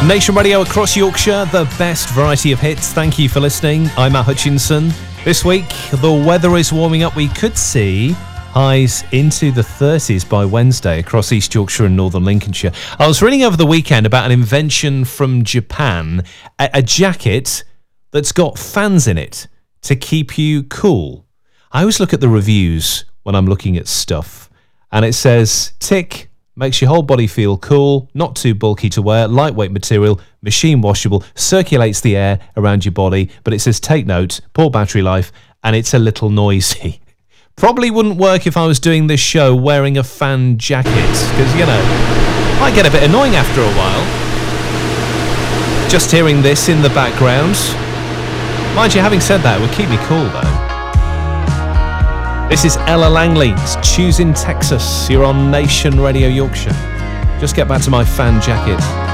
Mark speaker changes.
Speaker 1: Nation Radio across Yorkshire, the best variety of hits. Thank you for listening. I'm Matt Hutchinson. This week, the weather is warming up. We could see highs into the 30s by Wednesday across East Yorkshire and northern Lincolnshire. I was reading over the weekend about an invention from Japan, a jacket that's got fans in it to keep you cool. I always look at the reviews when I'm looking at stuff, and it says, tick, makes your whole body feel cool, not too bulky to wear, lightweight material, machine washable, circulates the air around your body, but it says, take note, poor battery life, and it's a little noisy. Probably wouldn't work if I was doing this show wearing a fan jacket, because, you know, might get a bit annoying after a while. Just hearing this in the background. Mind you, having said that, it would keep me cool, though. This is Ella Langley. It's Choosing Texas. You're on Nation Radio Yorkshire. Just get back to my fan jacket.